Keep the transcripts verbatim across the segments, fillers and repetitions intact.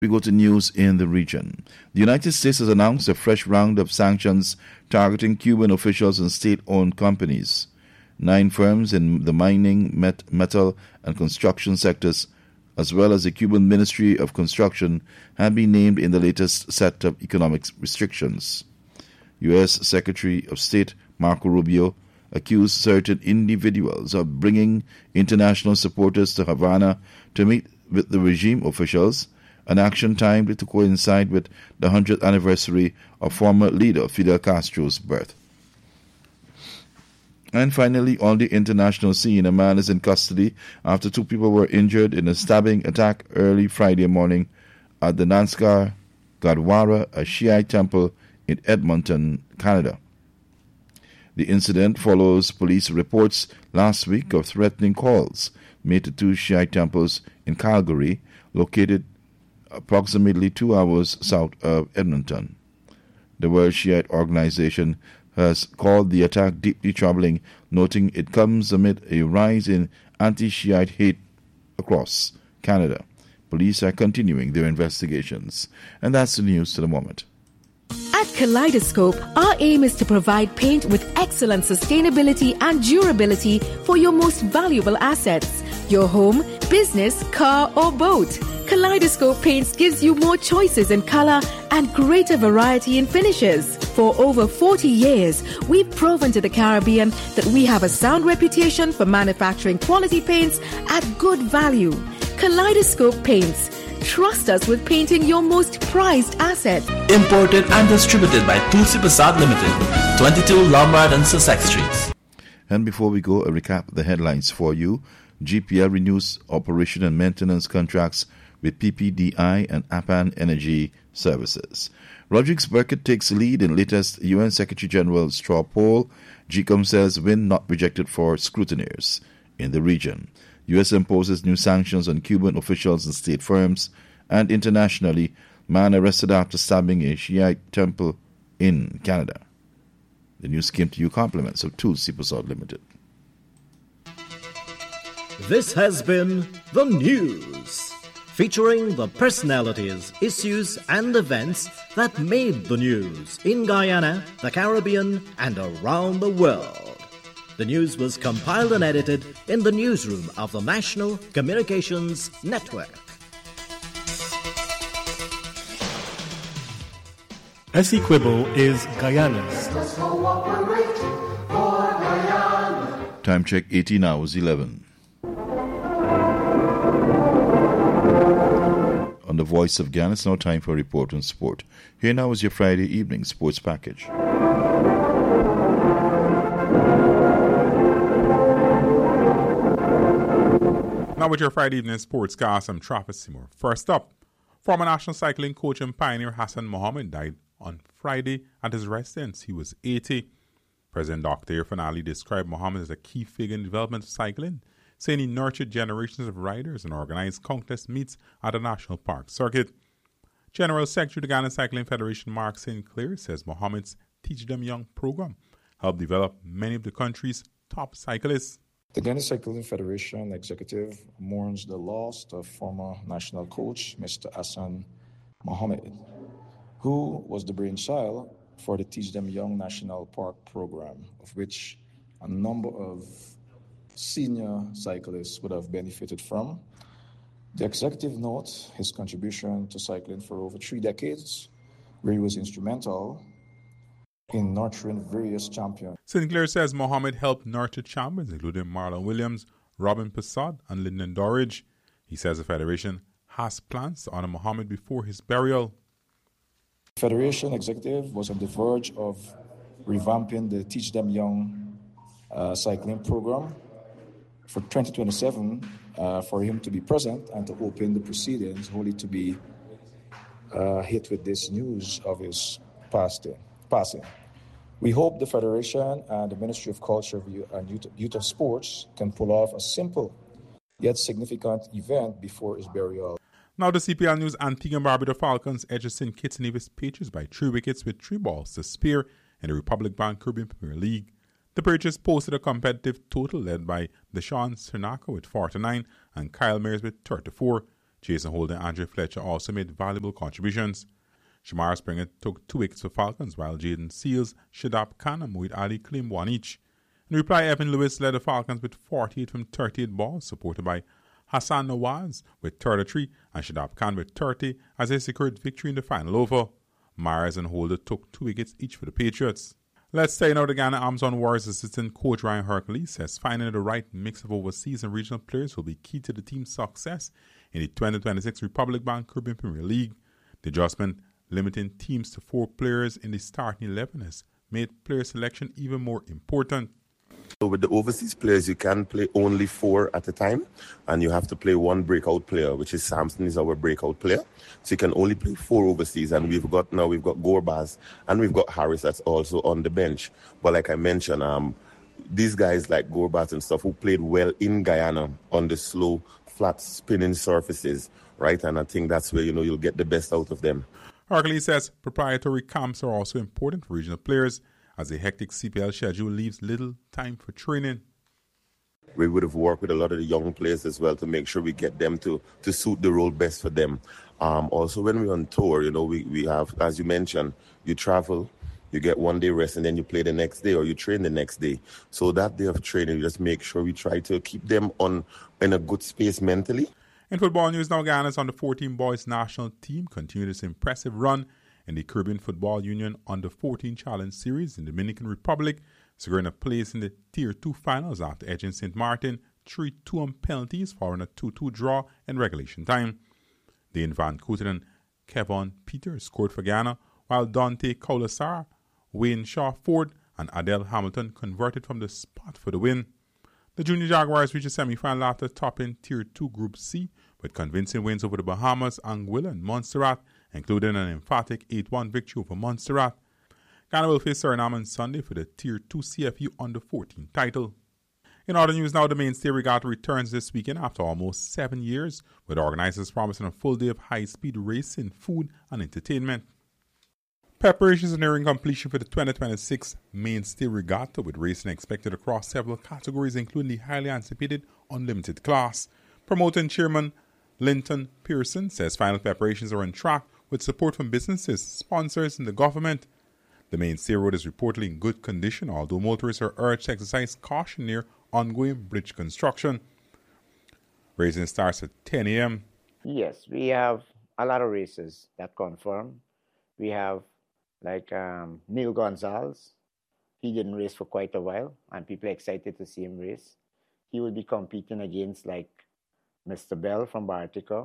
We go to news in the region. The United States has announced a fresh round of sanctions targeting Cuban officials and state-owned companies. Nine firms in the mining, met, metal, and construction sectors, as well as the Cuban Ministry of Construction, have been named in the latest set of economic restrictions. U S Secretary of State Marco Rubio accused certain individuals of bringing international supporters to Havana to meet with the regime officials, an action timed to coincide with the one hundredth anniversary of former leader Fidel Castro's birth. And finally, on the international scene, a man is in custody after two people were injured in a stabbing attack early Friday morning at the Nanskar Gurdwara, a Shiite temple in Edmonton, Canada. The incident follows police reports last week of threatening calls made to two Shiite temples in Calgary, located approximately two hours south of Edmonton. The World Shiite Organization has called the attack deeply troubling, noting it comes amid a rise in anti-Shiite hate across Canada. Police are continuing their investigations. And that's the news to the moment. At Kaleidoscope, our aim is to provide paint with excellent sustainability and durability for your most valuable assets, your home, business, car, or boat. Kaleidoscope Paints gives you more choices in color and greater variety in finishes. For over forty years, we've proven to the Caribbean that we have a sound reputation for manufacturing quality paints at good value. Kaleidoscope Paints. Trust us with painting your most prized asset. Imported and distributed by Tulsi Prasad Limited, twenty-two Lombard and Sussex Streets. And before we go, a recap of the headlines for you. G P L renews operation and maintenance contracts with P P D I and APAN Energy Services. Rodrigues Burkett takes lead in latest U N Secretary General straw poll. G COM says win not rejected for scrutineers in the region. U S imposes new sanctions on Cuban officials and state firms. And internationally, man arrested after stabbing a Shiite temple in Canada. The news came to you compliments of Tulsi Prasad Limited. This has been The News, featuring the personalities, issues, and events that made the news in Guyana, the Caribbean, and around the world. The news was compiled and edited in the newsroom of the National Communications Network. Essequibo is Guyana's. Time check eighteen hours eleven. On the Voice of Ghana, it's now time for a report on sport. Here now is your Friday evening sports package. Now with your Friday evening sportscast, I'm Travis Seymour. First up, former national cycling coach and pioneer Hassan Mohammed died on Friday at his residence. He was eighty. President Doctor Irfan Ali described Mohammed as a key figure in the development of cycling, saying he nurtured generations of riders and organized countless meets at the National Park Circuit. General Secretary of the Ghana Cycling Federation Mark Saint Clair says Mohammed's Teach Them Young program helped develop many of the country's top cyclists. The Ghana Cycling Federation executive mourns the loss of former national coach Mister Hassan Mohammed, who was the brainchild for the Teach Them Young National Park program, of which a number of senior cyclists would have benefited from. The executive notes his contribution to cycling for over three decades, where he was instrumental in nurturing various champions. Sinclair says Mohammed helped nurture champions including Marlon Williams, Robin Passad, and Lyndon Dorridge. He says the Federation has plans to honor Mohammed before his burial. The Federation executive was on the verge of revamping the Teach Them Young uh, cycling program for twenty twenty-seven uh, for him to be present and to open the proceedings, only to be uh, hit with this news of his passing. We hope the Federation and the Ministry of Culture and Youth, Youth and Sports can pull off a simple yet significant event before his burial. Now the C P L News. Antigua and Barbuda Falcons edged Saint Kitts and Nevis Patriots by three wickets with three balls to spare in the Republic Bank Caribbean Premier League. The Patriots posted a competitive total led by Deshaun Cernaka with forty-nine and Kyle Mayers with thirty-four. Jason Holden and Andre Fletcher also made valuable contributions. Shamar Springer took two wickets for Falcons, while Jaden Seals, Shadab Khan and Muid Ali claimed one each. In reply, Evan Lewis led the Falcons with forty-eight from thirty-eight balls, supported by Hassan Nawaz with thirty-three and Shadab Khan with thirty as they secured victory in the final over. Myers and Holder took two wickets each for the Patriots. Let's say now the Ghana Amazon Warriors assistant coach Ryan Hercules says finding the right mix of overseas and regional players will be key to the team's success in the twenty twenty-six Republic Bank Caribbean Premier League. The adjustment limiting teams to four players in the starting eleven has made player selection even more important. So with the overseas players, you can play only four at a time, and you have to play one breakout player, which is Samson is our breakout player. So you can only play four overseas, and we've got now we've got Gorbaz and we've got Harris that's also on the bench. But like I mentioned, um, these guys like Gorbaz and stuff who played well in Guyana on the slow, flat spinning surfaces, right? And I think that's where you know you'll get the best out of them. Hercules says proprietary camps are also important for regional players, as a hectic C P L schedule leaves little time for training. We would have worked with a lot of the young players as well to make sure we get them to, to suit the role best for them. Um, also, when we're on tour, you know, we, we have, as you mentioned, you travel, you get one day rest, and then you play the next day or you train the next day. So that day of training, we just make sure we try to keep them on in a good space mentally. In football news now, Ghana's under fourteen boys national team continued its impressive run in the Caribbean Football Union under fourteen Challenge Series in the Dominican Republic, securing a place in the Tier two finals after edging Saint Martin three two on penalties following a two two draw in regulation time. Dane Van Kooten and Kevon Peters scored for Ghana, while Dante Kaulasar, Wayne Shaw Ford and Adele Hamilton converted from the spot for the win. The Junior Jaguars reached a semi-final after topping Tier two Group C with convincing wins over the Bahamas, Anguilla and Montserrat, including an emphatic eight one victory over Montserrat. Ghana will face Suriname on Sunday for the Tier two C F U under fourteen title. In other news now, the Mainstay Regatta returns this weekend after almost seven years, with organizers promising a full day of high-speed racing, food and entertainment. Preparations are nearing completion for the twenty twenty-six Mainstay Regatta, with racing expected across several categories, including the highly anticipated Unlimited class. Promoter and Chairman Linton Pearson says final preparations are on track with support from businesses, sponsors, and the government. The Mainstay Road is reportedly in good condition, although motorists are urged to exercise caution near ongoing bridge construction. Racing starts at ten a.m. Yes, we have a lot of races that confirm. We have like um, Neil Gonzalez. He didn't race for quite a while, and people are excited to see him race. He will be competing against like Mister Bell from Bartica,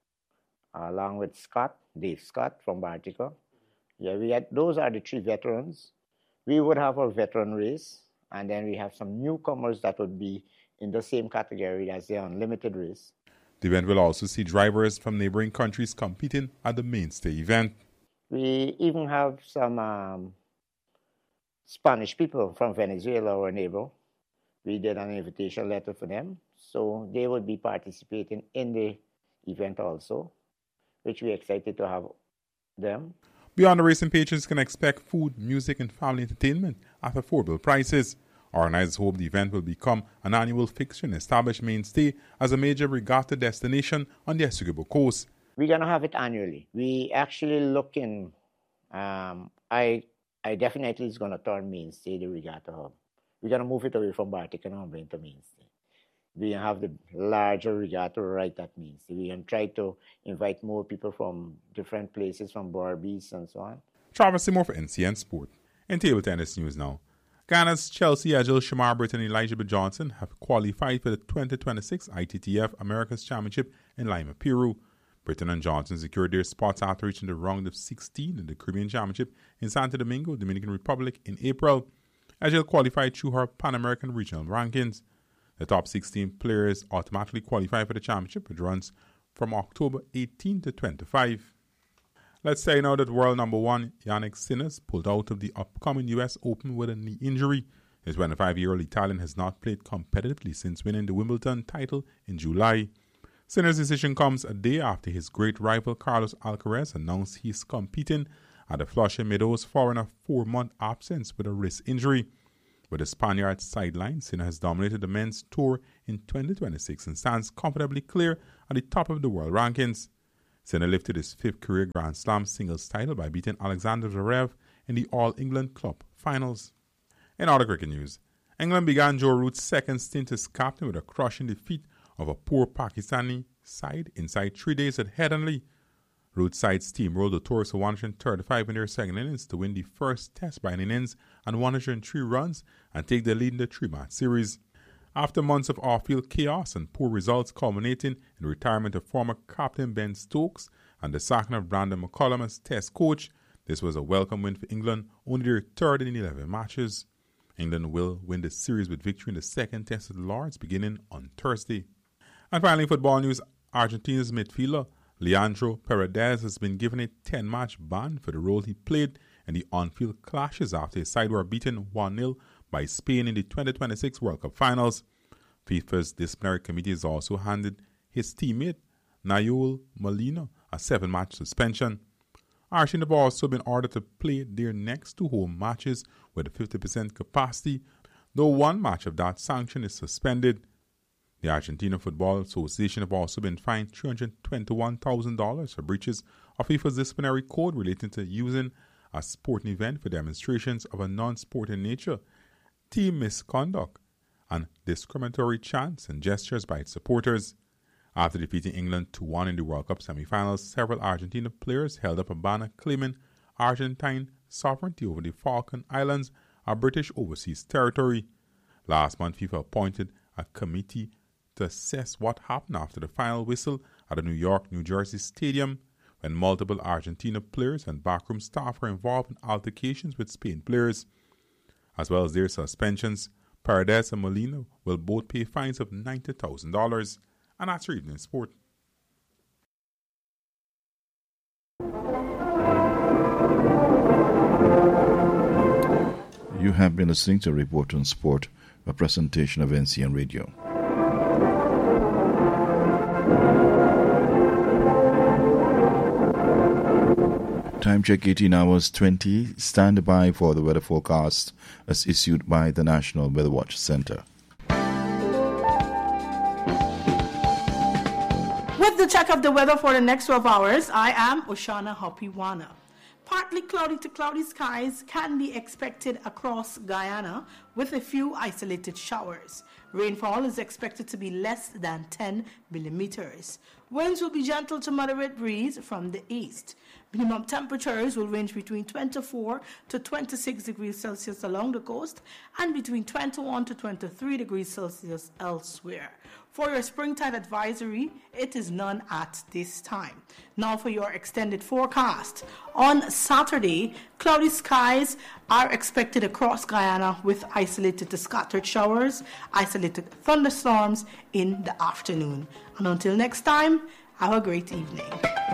uh, along with Scott, Dave Scott from Bartica. Yeah, we had, those are the three veterans. We would have a veteran race, and then we have some newcomers that would be in the same category as the Unlimited race. The event will also see drivers from neighboring countries competing at the Mainstay event. We even have some um, Spanish people from Venezuela, our neighbor. We did an invitation letter for them, so they would be participating in the event also, which we're excited to have them. Beyond the racing, patrons can expect food, music, and family entertainment at affordable prices. Organizers hope the event will become an annual fixture and establish Mainstay as a major regatta destination on the Essequibo coast. We're going to have it annually. We actually looking, um, I I definitely is going to turn Mainstay the regatta hub. We're going to move it away from Bartica and bring it to Mainstay. We have the larger regatta right at Mainstay. We can try to invite more people from different places, from Barbies and so on. Travis Seymour for N C N Sport. In table tennis news now. Ghana's Chelsea Edgel, Shamar Britt and Elijah B. Johnson have qualified for the twenty twenty-six I T T F Americas Championship in Lima, Peru. Britton and Johnson secured their spots after reaching the round of sixteen in the Caribbean Championship in Santo Domingo, Dominican Republic in April. Edgel qualified through her Pan American regional rankings. The top sixteen players automatically qualify for the championship, which runs from October eighteenth to twenty-fifth. Let's say now that world number one Yannick Sinner pulled out of the upcoming U S Open with a knee injury. The twenty-five-year-old Italian has not played competitively since winning the Wimbledon title in July. Sinner's decision comes a day after his great rival Carlos Alcaraz announced he's competing at the Flushing Meadows following a four-month absence with a wrist injury. With the Spaniard sidelined, Sinner has dominated the men's tour in twenty twenty-six and stands comfortably clear at the top of the world rankings. Sinner lifted his fifth career Grand Slam singles title by beating Alexander Zverev in the All-England Club finals. In other cricket news, England began Joe Root's second stint as captain with a crushing defeat of a poor Pakistani side inside three days at Headingley. Root's side steamrolled the Tourists for one hundred thirty-five in their second innings to win the first test by an innings and one hundred three runs and take the lead in the three-match series. After months of off-field chaos and poor results culminating in the retirement of former captain Ben Stokes and the sacking of Brandon McCullum as test coach, this was a welcome win for England, only their third in eleven matches. England will win the series with victory in the second test at the Lords beginning on Thursday. And finally, football news, Argentina's midfielder Leandro Paredes has been given a ten-match ban for the role he played in the on-field clashes after his side were beaten one nil by Spain in the twenty twenty-six World Cup finals. FIFA's disciplinary committee has also handed his teammate Nahuel Molina a seven-match suspension. Argentina have also been ordered to play their next two home matches with a fifty percent capacity, though one match of that sanction is suspended. The Argentina Football Association have also been fined three hundred twenty-one thousand dollars for breaches of FIFA's disciplinary code relating to using a sporting event for demonstrations of a non-sporting nature, team misconduct, and discriminatory chants and gestures by its supporters. After defeating England two one in the World Cup semi-finals, several Argentina players held up a banner claiming Argentine sovereignty over the Falkland Islands, a British overseas territory. Last month, FIFA appointed a committee to assess what happened after the final whistle at the New York, New Jersey Stadium, when multiple Argentina players and backroom staff were involved in altercations with Spain players. As well as their suspensions, Paredes and Molina will both pay fines of ninety thousand dollars. And that's your evening sport. You have been listening to a report on sport, a presentation of N C N Radio. Time check eighteen hours twenty. Stand by for the weather forecast as issued by the National Weather Watch Center. With the check of the weather for the next twelve hours, I am Oshana Hopiwana. Partly cloudy to cloudy skies can be expected across Guyana with a few isolated showers. Rainfall is expected to be less than ten millimeters. Winds will be gentle to moderate breeze from the east. Minimum temperatures will range between twenty-four to twenty-six degrees Celsius along the coast and between twenty-one to twenty-three degrees Celsius elsewhere. For your springtide advisory, it is none at this time. Now for your extended forecast. On Saturday, cloudy skies are expected across Guyana with isolated to scattered showers, isolated thunderstorms in the afternoon. And until next time, have a great evening.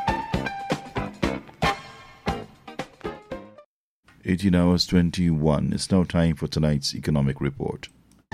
eighteen hours twenty-one. It's now time for tonight's economic report.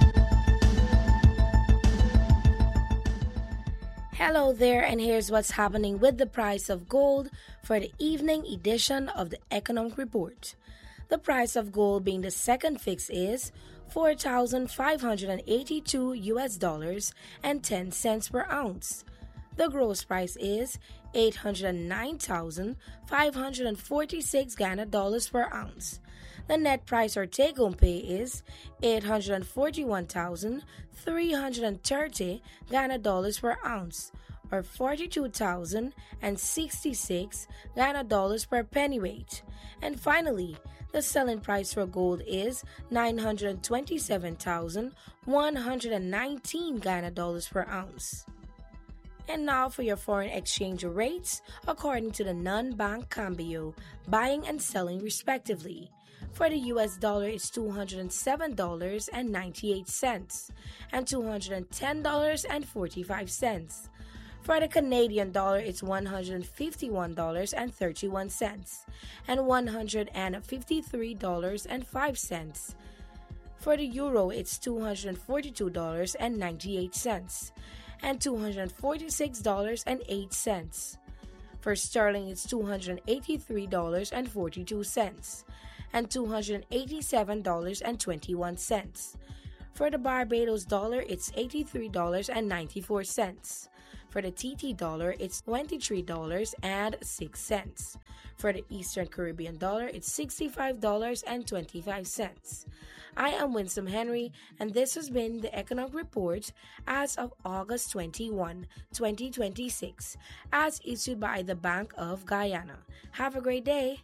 Hello there, and here's what's happening with the price of gold for the evening edition of the Economic Report. The price of gold being the second fix is four thousand five hundred eighty-two U S dollars and ten cents per ounce. The gross price is eight hundred nine thousand five hundred forty-six Ghana dollars per ounce. The net price or take-home pay is eight hundred forty-one thousand three hundred thirty Ghana dollars per ounce, or forty-two thousand sixty-six Ghana dollars per pennyweight. And finally, the selling price for gold is nine hundred twenty-seven thousand one hundred nineteen Ghana dollars per ounce. And now for your foreign exchange rates according to the non-bank Cambio, buying and selling respectively. For the U S dollar, it's two hundred seven dollars and ninety-eight cents and two hundred ten dollars and forty-five cents. For the Canadian dollar, it's one hundred fifty-one dollars and thirty-one cents and one hundred fifty-three dollars and five cents. For the euro, it's two hundred forty-two dollars and ninety-eight cents and two hundred forty-six dollars and eight cents. For sterling, it's two hundred eighty-three dollars and forty-two cents and two hundred eighty-seven dollars and twenty-one cents. For the Barbados dollar, it's eighty-three dollars and ninety-four cents. For the T T dollar, it's twenty-three dollars and six cents. For the Eastern Caribbean dollar, it's sixty-five dollars and twenty-five cents. I am Winsome Henry, and this has been the Economic Report as of August twenty-first, twenty twenty-six, as issued by the Bank of Guyana. Have a great day.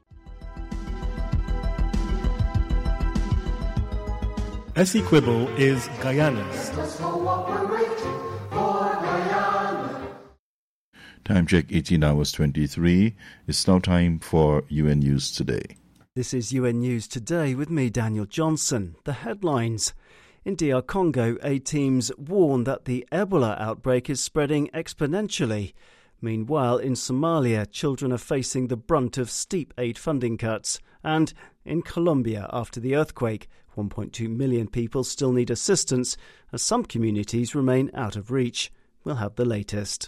Essequibo is Guyana's. Time check eighteen hours twenty-three. It's now time for U N News Today. This is U N News Today with me, Daniel Johnson. The headlines. In D R Congo, aid teams warn that the Ebola outbreak is spreading exponentially. Meanwhile, in Somalia, children are facing the brunt of steep aid funding cuts. And in Colombia, after the earthquake, one point two million people still need assistance as some communities remain out of reach. We'll have the latest.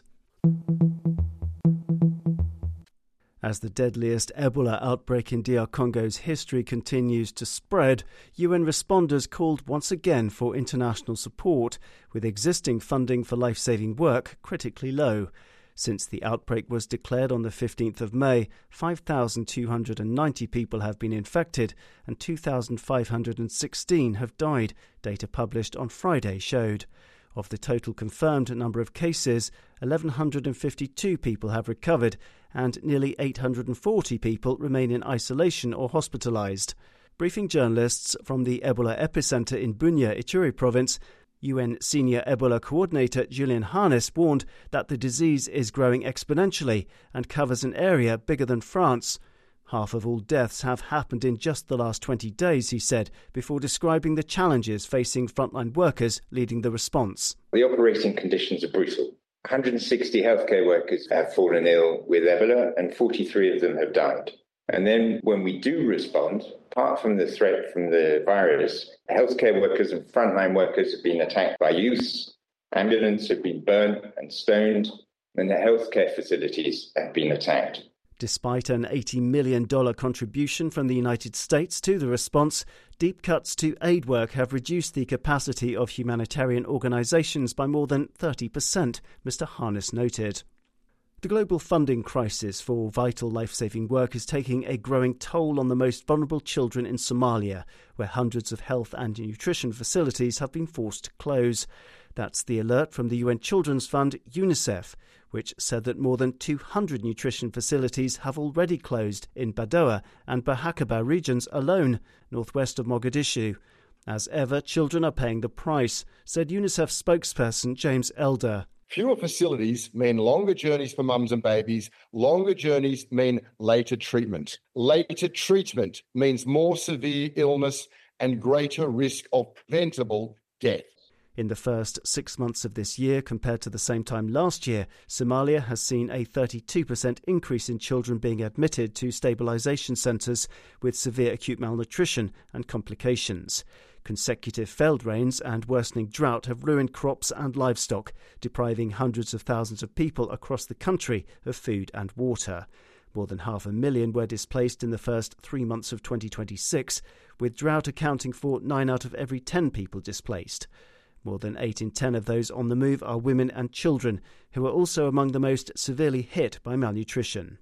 As the deadliest Ebola outbreak in D R Congo's history continues to spread, U N responders called once again for international support, with existing funding for life-saving work critically low. Since the outbreak was declared on the fifteenth of May, five thousand two hundred ninety people have been infected and two thousand five hundred sixteen have died, data published on Friday showed. Of the total confirmed number of cases, one thousand one hundred fifty-two people have recovered and nearly eight hundred forty people remain in isolation or hospitalised. Briefing journalists from the Ebola epicentre in Bunia, Ituri province, U N Senior Ebola Coordinator Julian Harness warned that the disease is growing exponentially and covers an area bigger than France. Half of all deaths have happened in just the last twenty days, he said, before describing the challenges facing frontline workers leading the response. The operating conditions are brutal. one hundred sixty healthcare workers have fallen ill with Ebola and forty-three of them have died. And then when we do respond, apart from the threat from the virus, healthcare workers and frontline workers have been attacked by youths, ambulances have been burnt and stoned, and the healthcare facilities have been attacked. Despite an eighty million dollars contribution from the United States to the response, deep cuts to aid work have reduced the capacity of humanitarian organisations by more than thirty percent, Mister Harness noted. The global funding crisis for vital life-saving work is taking a growing toll on the most vulnerable children in Somalia, where hundreds of health and nutrition facilities have been forced to close. That's the alert from the U N Children's Fund, UNICEF, which said that more than two hundred nutrition facilities have already closed in Badoa and Bahakaba regions alone, northwest of Mogadishu. As ever, children are paying the price, said UNICEF spokesperson James Elder. Fewer facilities mean longer journeys for mums and babies. Longer journeys mean later treatment. Later treatment means more severe illness and greater risk of preventable death. In the first six months of this year, compared to the same time last year, Somalia has seen a thirty-two percent increase in children being admitted to stabilisation centres with severe acute malnutrition and complications. Consecutive failed rains and worsening drought have ruined crops and livestock, depriving hundreds of thousands of people across the country of food and water. More than half a million were displaced in the first three months of twenty twenty-six, with drought accounting for nine out of every ten people displaced. More than eight in ten of those on the move are women and children, who are also among the most severely hit by malnutrition.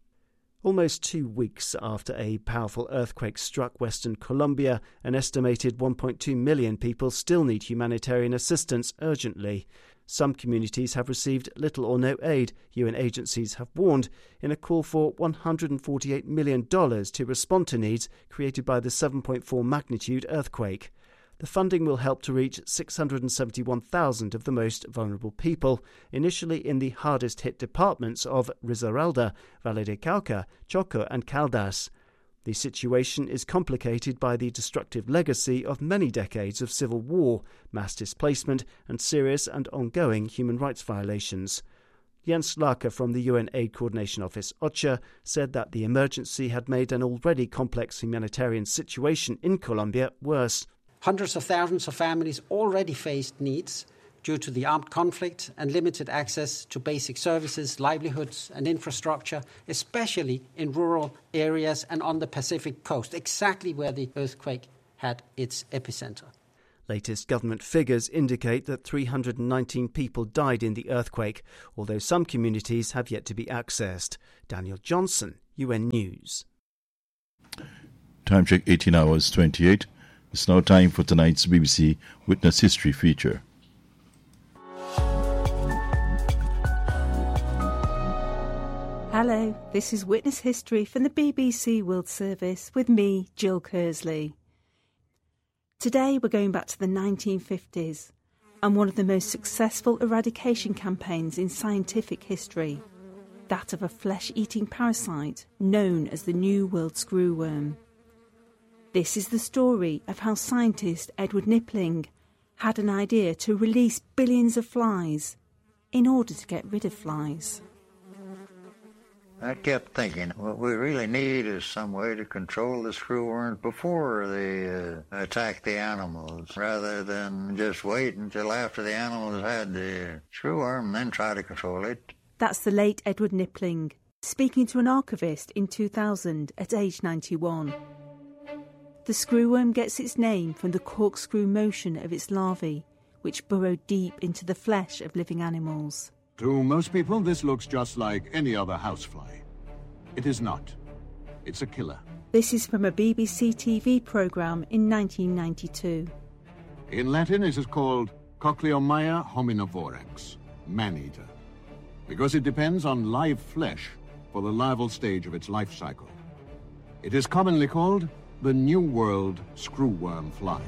Almost two weeks after a powerful earthquake struck Western Colombia, an estimated one point two million people still need humanitarian assistance urgently. Some communities have received little or no aid, U N agencies have warned, in a call for one hundred forty-eight million dollars to respond to needs created by the seven point four magnitude earthquake. The funding will help to reach six hundred seventy-one thousand of the most vulnerable people, initially in the hardest-hit departments of Risaralda, Valle de Cauca, Choco and Caldas. The situation is complicated by the destructive legacy of many decades of civil war, mass displacement and serious and ongoing human rights violations. Jens Laker from the U N Aid Coordination Office, OCHA, said that the emergency had made an already complex humanitarian situation in Colombia worse. Hundreds of thousands of families already faced needs due to the armed conflict and limited access to basic services, livelihoods and infrastructure, especially in rural areas and on the Pacific coast, exactly where the earthquake had its epicenter. Latest government figures indicate that three hundred nineteen people died in the earthquake, although some communities have yet to be accessed. Daniel Johnson, U N News. Time check eighteen hours twenty-eight. It's now time for tonight's B B C Witness History feature. Hello, this is Witness History from the B B C World Service with me, Jill Kersley. Today we're going back to the nineteen fifties and one of the most successful eradication campaigns in scientific history, that of a flesh-eating parasite known as the New World screwworm. This is the story of how scientist Edward Knipling had an idea to release billions of flies in order to get rid of flies. I kept thinking, what we really need is some way to control the screwworms before they uh, attack the animals, rather than just wait until after the animals had the screwworm and then try to control it. That's the late Edward Knipling, speaking to an archivist in two thousand at age ninety-one. The screwworm gets its name from the corkscrew motion of its larvae, which burrow deep into the flesh of living animals. To most people, this looks just like any other housefly. It is not. It's a killer. This is from a B B C T V programme in nineteen ninety-two. In Latin, it is called Cochleomya hominivorax, man-eater, because it depends on live flesh for the larval stage of its life cycle. It is commonly called the New World screwworm fly.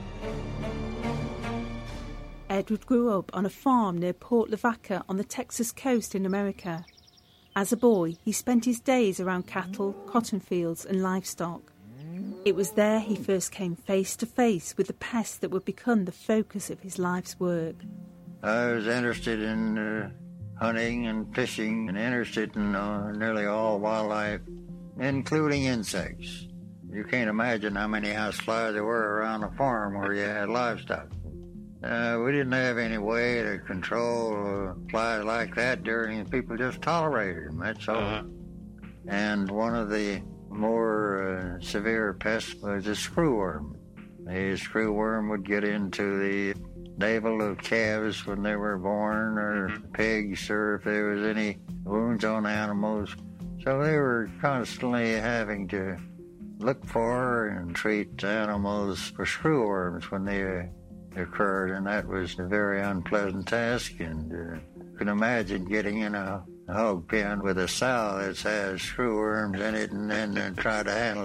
Edward grew up on a farm near Port Lavaca on the Texas coast in America. As a boy, he spent his days around cattle, cotton fields and livestock. It was there he first came face to face with the pests that would become the focus of his life's work. I was interested in uh, hunting and fishing and interested in uh, nearly all wildlife, including insects. You can't imagine how many houseflies there were around a farm where you had livestock. Uh, we didn't have any way to control uh, flies like that during, people just tolerated them, that's all. Uh-huh. And one of the more uh, severe pests was the screwworm. The screwworm would get into the navel of calves when they were born, or pigs, or if there was any wounds on animals. So they were constantly having to look for and treat animals for screwworms when they uh, occurred, and that was a very unpleasant task. And uh, you can imagine getting in a hog pen with a sow that has screwworms in it, and then uh, try to handle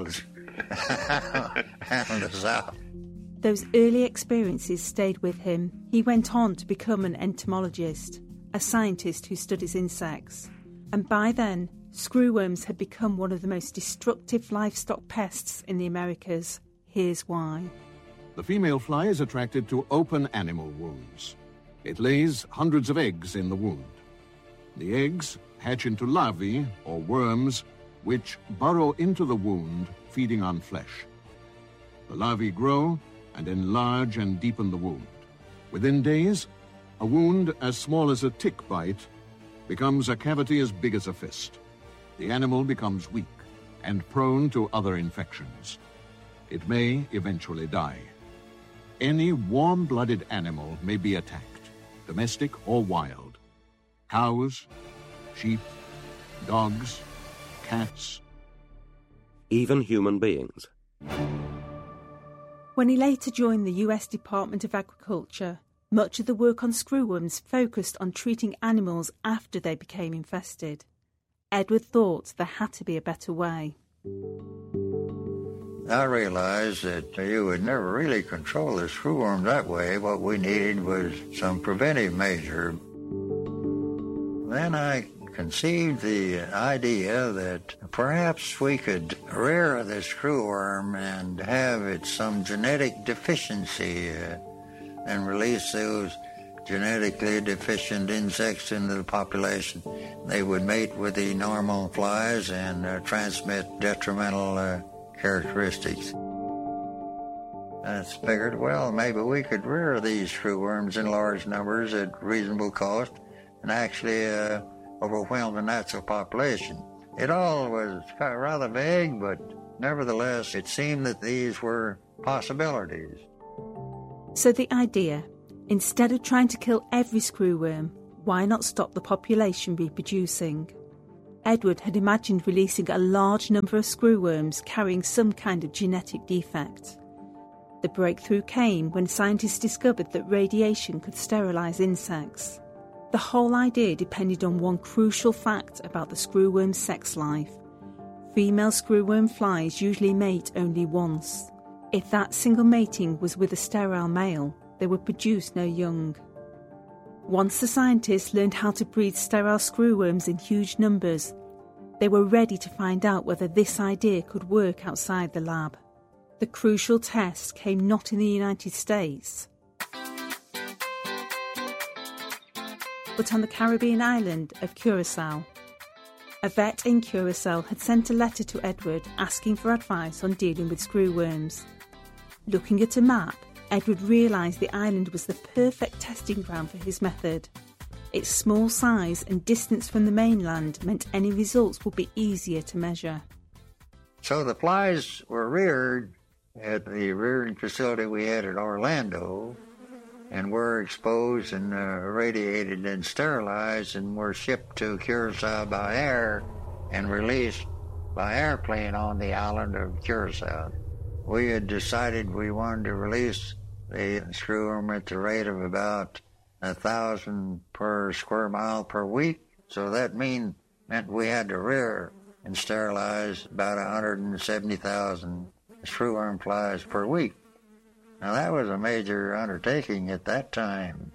the, handle the sow. Those early experiences stayed with him. He went on to become an entomologist, a scientist who studies insects. And by then, screwworms had become one of the most destructive livestock pests in the Americas. Here's why. The female fly is attracted to open animal wounds. It lays hundreds of eggs in the wound. The eggs hatch into larvae, or worms, which burrow into the wound, feeding on flesh. The larvae grow and enlarge and deepen the wound. Within days, a wound as small as a tick bite becomes a cavity as big as a fist. The animal becomes weak and prone to other infections. It may eventually die. Any warm-blooded animal may be attacked, domestic or wild. Cows, sheep, dogs, cats. Even human beings. When he later joined the U S Department of Agriculture, much of the work on screwworms focused on treating animals after they became infested. Edward thought there had to be a better way. I realized that you would never really control the screwworm that way. What we needed was some preventive measure. Then I conceived the idea that perhaps we could rear the screwworm and have it some genetic deficiency uh, and release those genetically deficient insects into the population. They would mate with the normal flies and uh, transmit detrimental uh, characteristics. I figured, well, maybe we could rear these screwworms in large numbers at reasonable cost and actually uh, overwhelm the natural population. It all was kind of rather vague, but nevertheless, it seemed that these were possibilities. So the idea, instead of trying to kill every screwworm, why not stop the population reproducing? Edward had imagined releasing a large number of screwworms carrying some kind of genetic defect. The breakthrough came when scientists discovered that radiation could sterilise insects. The whole idea depended on one crucial fact about the screwworm's sex life. Female screwworm flies usually mate only once. If that single mating was with a sterile male, they would produce no young. Once the scientists learned how to breed sterile screwworms in huge numbers, they were ready to find out whether this idea could work outside the lab. The crucial test came not in the United States, but on the Caribbean island of Curacao. A vet in Curacao had sent a letter to Edward asking for advice on dealing with screwworms. Looking at a map, Edward realised the island was the perfect testing ground for his method. Its small size and distance from the mainland meant any results would be easier to measure. So the flies were reared at the rearing facility we had at Orlando, and were exposed and uh, irradiated and sterilized and were shipped to Curacao by air and released by airplane on the island of Curacao. We had decided we wanted to release the screwworm at the rate of about a thousand per square mile per week, so that mean, meant we had to rear and sterilize about one hundred seventy thousand screwworm flies per week. Now that was a major undertaking at that time.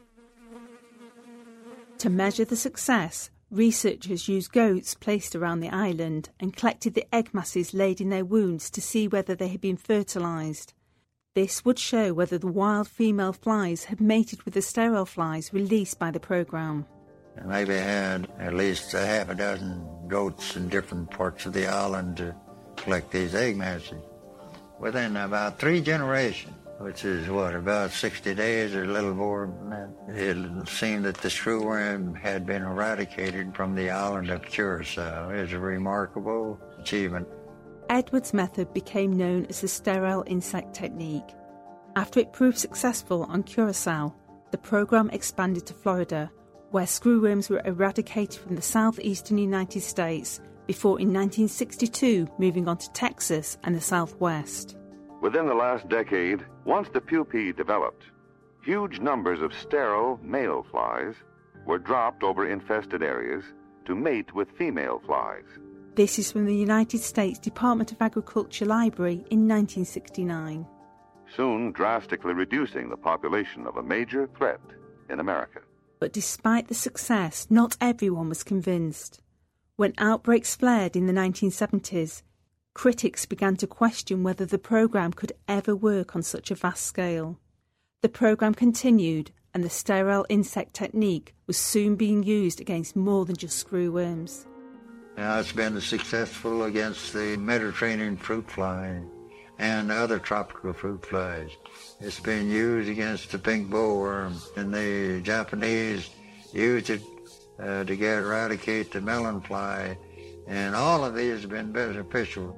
To measure the success, researchers used goats placed around the island and collected the egg masses laid in their wounds to see whether they had been fertilised. This would show whether the wild female flies had mated with the sterile flies released by the programme. And maybe had at least a half a dozen goats in different parts of the island to collect these egg masses. Within about three generations, which is what, about sixty days or a little more than that, it seemed that the screwworm had been eradicated from the island of Curacao. It was a remarkable achievement. Edward's method became known as the sterile insect technique. After it proved successful on Curacao, the program expanded to Florida, where screwworms were eradicated from the southeastern United States, before in nineteen sixty-two moving on to Texas and the Southwest. Within the last decade, once the pupae developed, huge numbers of sterile male flies were dropped over infested areas to mate with female flies. This is from the United States Department of Agriculture Library in nineteen sixty-nine. Soon drastically reducing the population of a major threat in America. But despite the success, not everyone was convinced. When outbreaks flared in the nineteen seventies, critics began to question whether the programme could ever work on such a vast scale. The programme continued, and the sterile insect technique was soon being used against more than just screwworms. Now it's been successful against the Mediterranean fruit fly and other tropical fruit flies. It's been used against the pink bollworm, and the Japanese used it uh, to get eradicate the melon fly, and all of these have been beneficial.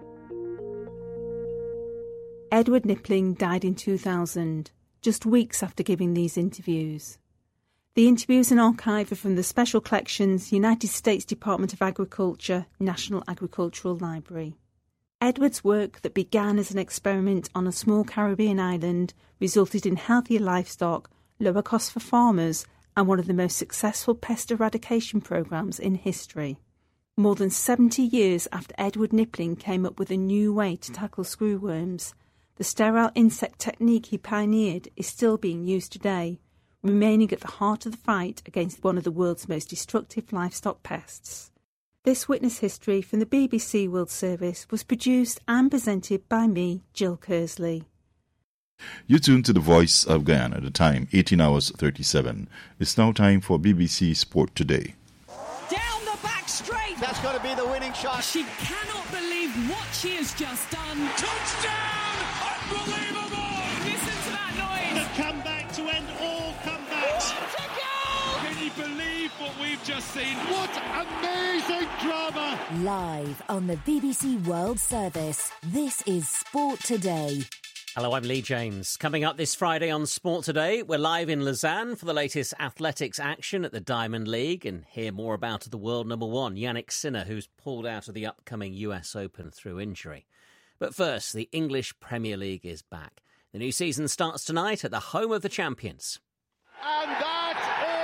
Edward Knipling died in two thousand, just weeks after giving these interviews. The interviews and archive are from the Special Collections, United States Department of Agriculture, National Agricultural Library. Edward's work that began as an experiment on a small Caribbean island resulted in healthier livestock, lower costs for farmers, and one of the most successful pest eradication programmes in history. More than seventy years after Edward Knipling came up with a new way to tackle screwworms, the sterile insect technique he pioneered is still being used today, remaining at the heart of the fight against one of the world's most destructive livestock pests. This witness history from the B B C World Service was produced and presented by me, Jill Kersley. You tune to the Voice of Guyana, the time eighteen hours thirty-seven. It's now time for B B C Sport Today. Down the back straight. That's got to be the winning shot. She cannot believe what she has just done. Touchdown! Unbelievable! Listen to that noise. The comeback to end all comebacks. What a goal! Can you believe what we've just seen? What amazing drama! Live on the B B C World Service, this is Sport Today. Hello, I'm Lee James. Coming up this Friday on Sport Today, we're live in Lausanne for the latest athletics action at the Diamond League and hear more about the world number one, Yannick Sinner, who's pulled out of the upcoming U S Open through injury. But first, the English Premier League is back. The new season starts tonight at the home of the champions. And that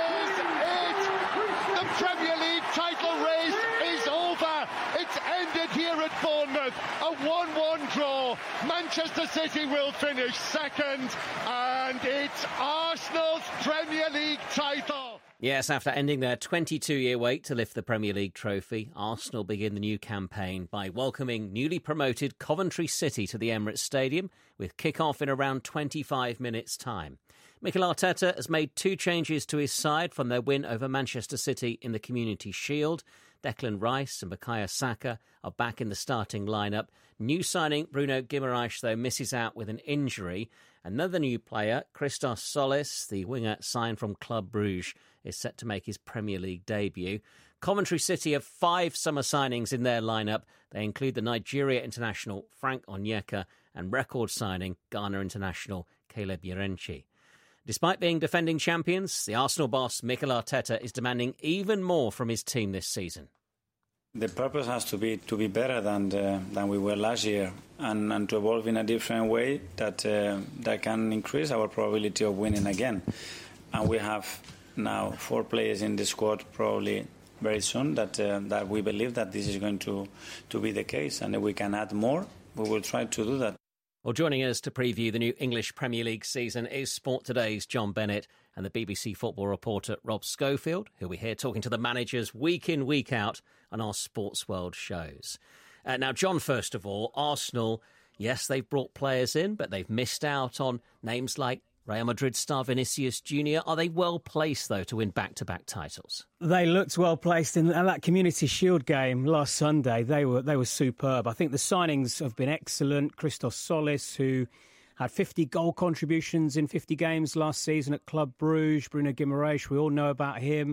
is it! The Premier League title race is over. It's ended here at Bournemouth. A one one draw. Manchester City will finish second. And it's Arsenal's Premier League title. Yes, after ending their twenty-two-year wait to lift the Premier League trophy, Arsenal begin the new campaign by welcoming newly promoted Coventry City to the Emirates Stadium with kick-off in around twenty-five minutes' time. Mikel Arteta has made two changes to his side from their win over Manchester City in the Community Shield. Declan Rice and Bukayo Saka are back in the starting lineup. New signing Bruno Guimaraes, though, misses out with an injury. Another new player, Christos Solis, the winger signed from Club Brugge, is set to make his Premier League debut. Coventry City have five summer signings in their lineup. They include the Nigeria international Frank Onyeka and record signing Ghana international Caleb Yarenchi. Despite being defending champions, the Arsenal boss Mikel Arteta is demanding even more from his team this season. The purpose has to be to be better than the, than we were last year, and, and to evolve in a different way that uh, that can increase our probability of winning again. And we have now four players in the squad, probably very soon, that uh, that we believe that this is going to to be the case, and if we can add more, we will try to do that. Well, joining us to preview the new English Premier League season is Sport Today's John Bennett and the B B C football reporter Rob Schofield, who we hear talking to the managers week in, week out on our Sports World shows. Uh, now, John, first of all, Arsenal, yes, they've brought players in, but they've missed out on names like Real Madrid star Vinicius Junior Are they well placed, though, to win back-to-back titles? They looked well placed in that Community Shield game last Sunday. They were they were superb. I think the signings have been excellent. Christos Solis, who had fifty goal contributions in fifty games last season at Club Brugge. Bruno Guimaraes, we all know about him.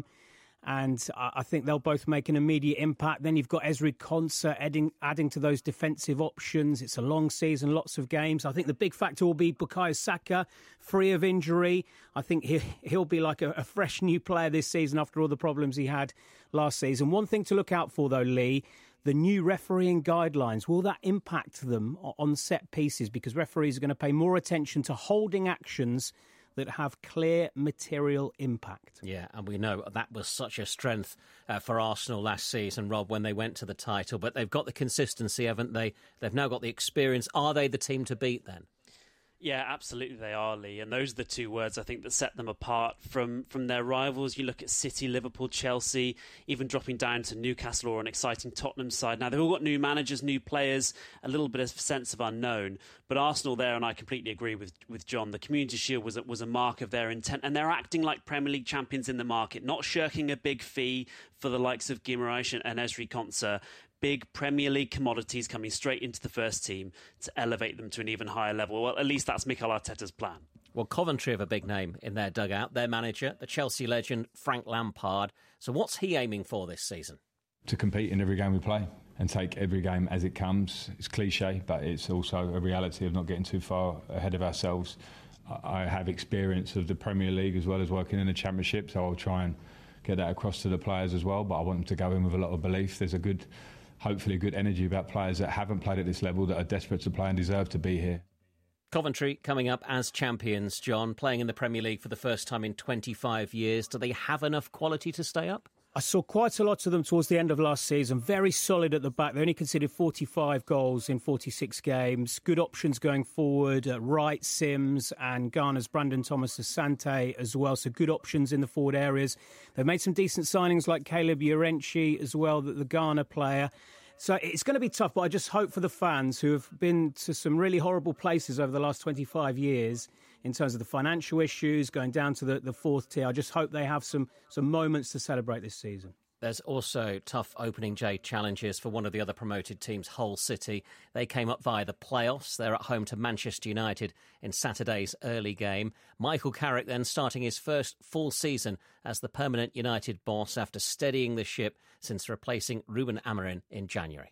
And I think they'll both make an immediate impact. Then you've got Ezri Konsa adding, adding to those defensive options. It's a long season, lots of games. I think the big factor will be Bukayo Saka, free of injury. I think he, he'll be like a, a fresh new player this season after all the problems he had last season. One thing to look out for, though, Lee, the new refereeing guidelines. Will that impact them on set pieces? Because referees are going to pay more attention to holding actions that have clear material impact. Yeah, and we know that was such a strength uh, for Arsenal last season, Rob, when they went to the title. But they've got the consistency, haven't they? They've now got the experience. Are they the team to beat then? Yeah, absolutely they are, Lee. And those are the two words, I think, that set them apart from, from their rivals. You look at City, Liverpool, Chelsea, even dropping down to Newcastle or an exciting Tottenham side. Now, they've all got new managers, new players, a little bit of sense of unknown. But Arsenal there, and I completely agree with, with John, the Community Shield was a, was a mark of their intent. And they're acting like Premier League champions in the market, not shirking a big fee for the likes of Guimaraes and Ezri Konsa. Big Premier League commodities coming straight into the first team to elevate them to an even higher level. Well, at least that's Mikel Arteta's plan. Well, Coventry have a big name in their dugout. Their manager, the Chelsea legend, Frank Lampard. So what's he aiming for this season? To compete in every game we play and take every game as it comes. It's cliche, but it's also a reality of not getting too far ahead of ourselves. I have experience of the Premier League as well as working in the Championship, so I'll try and get that across to the players as well. But I want them to go in with a lot of belief. There's a good... hopefully good energy about players that haven't played at this level, that are desperate to play and deserve to be here. Coventry coming up as champions, John, playing in the Premier League for the first time in twenty-five years. Do they have enough quality to stay up? I saw quite a lot of them towards the end of last season. Very solid at the back. They only conceded forty-five goals in forty-six games. Good options going forward. Uh, Wright, Sims and Ghana's Brandon Thomas Asante as well. So good options in the forward areas. They've made some decent signings like Caleb Yarenchi as well, the, the Ghana player. So it's going to be tough, but I just hope for the fans who have been to some really horrible places over the last twenty-five years in terms of the financial issues, going down to the, the fourth tier. I just hope they have some, some moments to celebrate this season. There's also tough opening day challenges for one of the other promoted teams, Hull City. They came up via the playoffs. They're at home to Manchester United in Saturday's early game. Michael Carrick then starting his first full season as the permanent United boss after steadying the ship since replacing Ruben Amorim in January.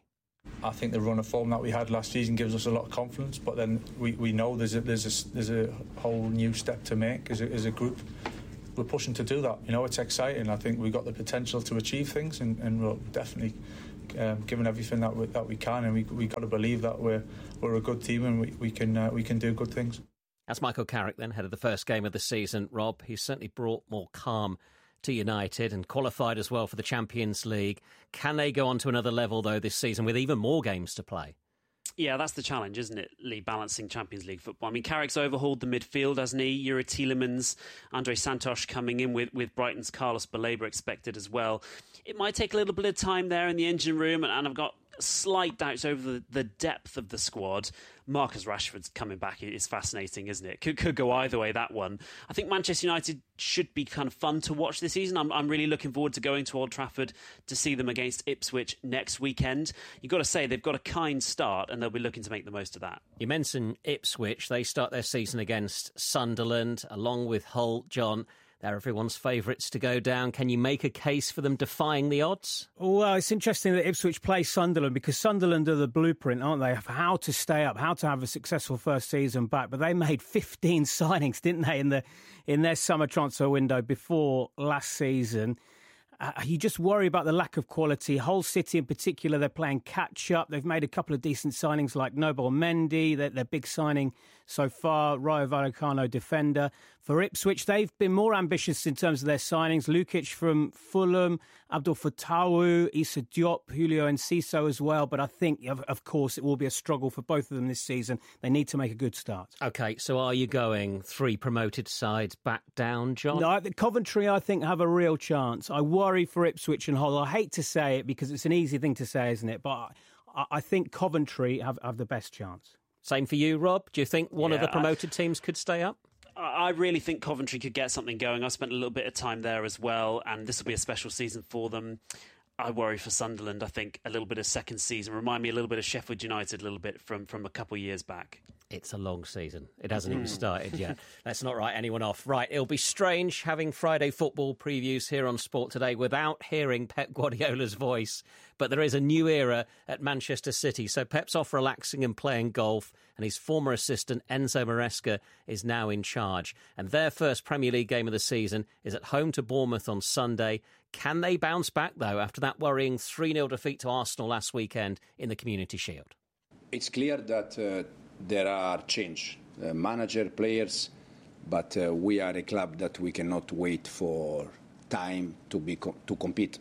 I think the run of form that we had last season gives us a lot of confidence, but then we, we know there's a, there's a, there's a whole new step to make as a, as a group. We're pushing to do that. You know, it's exciting. I think we've got the potential to achieve things, and, and we're definitely um, giving everything that we, that we can, and we we got to believe that we're we're a good team and we, we can uh, we can do good things. That's Michael Carrick then, head of the first game of the season. Rob, he's certainly brought more calm to United and qualified as well for the Champions League. Can they go on to another level, though, this season with even more games to play? Yeah, that's the challenge, isn't it, Lee, balancing Champions League football. I mean, Carrick's overhauled the midfield, hasn't he? Yuri Tielemans, Andre Santos coming in with, with Brighton's Carlos Baleba expected as well. It might take a little bit of time there in the engine room, and, and I've got slight doubts over the, the depth of the squad. Marcus Rashford's coming back is fascinating, isn't it? Could could go either way, that one. I think Manchester United should be kind of fun to watch this season. I'm, I'm really looking forward to going to Old Trafford to see them against Ipswich next weekend. You've got to say, they've got a kind start and they'll be looking to make the most of that. You mentioned Ipswich. They start their season against Sunderland, along with Hull. John, they're everyone's favourites to go down. Can you make a case for them defying the odds? Well, it's interesting that Ipswich play Sunderland because Sunderland are the blueprint, aren't they, of how to stay up, how to have a successful first season back. But they made fifteen signings, didn't they, in the in their summer transfer window before last season. Uh, you just worry about the lack of quality. Hull City in particular, they're playing catch-up. They've made a couple of decent signings like Nobel Mendy, their, their big signing so far, Rayo Vallecano defender. For Ipswich, they've been more ambitious in terms of their signings. Lukic from Fulham, Abdul Fattawu, Issa Diop, Julio Enciso as well. But I think, of, of course, it will be a struggle for both of them this season. They need to make a good start. OK, so are you going three promoted sides back down, John? No, Coventry, I think, have a real chance. I worry for Ipswich and Hull. I hate to say it because it's an easy thing to say, isn't it? But I, I think Coventry have, have the best chance. Same for you, Rob? Do you think one yeah, of the promoted I, teams could stay up? I really think Coventry could get something going. I spent a little bit of time there as well, and this will be a special season for them. I worry for Sunderland. I think a little bit of second season. Remind me a little bit of Sheffield United a little bit from, from a couple of years back. It's a long season. It hasn't mm. even started yet. Let's not write anyone off. Right, it'll be strange having Friday football previews here on Sport Today without hearing Pep Guardiola's voice. But there is a new era at Manchester City. So Pep's off relaxing and playing golf, and his former assistant Enzo Maresca is now in charge. And their first Premier League game of the season is at home to Bournemouth on Sunday. Can they bounce back, though, after that worrying three nil defeat to Arsenal last weekend in the Community Shield? It's clear that uh, there are change, uh, manager, players, but uh, we are a club that we cannot wait for time to be co- to compete.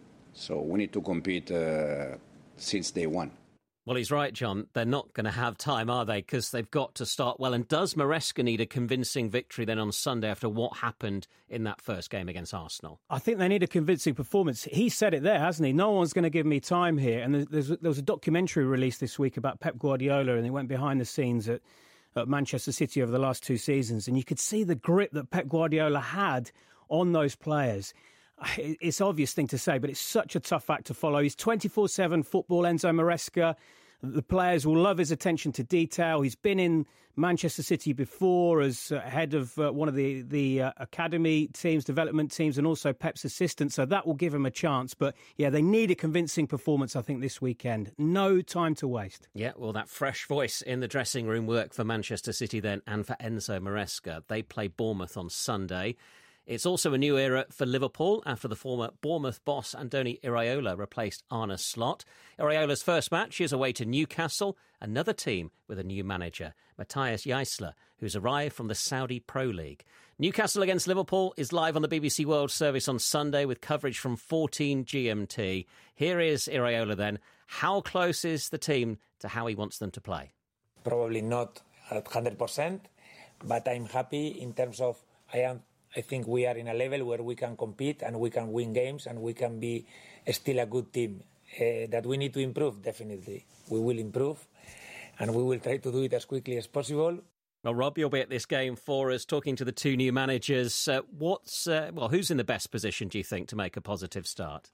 So we need to compete uh, since day one. Well, he's right, John. They're not going to have time, are they? Because they've got to start well. And does Maresca need a convincing victory then on Sunday after what happened in that first game against Arsenal? I think they need a convincing performance. He said it there, hasn't he? No one's going to give me time here. And there's, there was a documentary released this week about Pep Guardiola, and they went behind the scenes at, at Manchester City over the last two seasons. And you could see the grip that Pep Guardiola had on those players. It's an obvious thing to say, but it's such a tough act to follow. He's twenty-four seven football, Enzo Maresca. The players will love his attention to detail. He's been in Manchester City before as uh, head of uh, one of the, the uh, academy teams, development teams, and also Pep's assistant. So that will give him a chance. But, yeah, they need a convincing performance, I think, this weekend. No time to waste. Yeah, well, that fresh voice in the dressing room worked for Manchester City then and for Enzo Maresca. They play Bournemouth on Sunday. It's also a new era for Liverpool after the former Bournemouth boss Andoni Iraola replaced Arne Slot. Iraola's first match is away to Newcastle, another team with a new manager, Matthias Jaissle, who's arrived from the Saudi Pro League. Newcastle against Liverpool is live on the B B C World Service on Sunday with coverage from fourteen G M T. Here is Iraola then. How close is the team to how he wants them to play? Probably not at one hundred percent, but I'm happy in terms of I am. I think we are in a level where we can compete and we can win games and we can be still a good team. Uh, that we need to improve, definitely. We will improve and we will try to do it as quickly as possible. Well, Rob, you'll be at this game for us, talking to the two new managers. Uh, what's uh, well, who's in the best position, do you think, to make a positive start?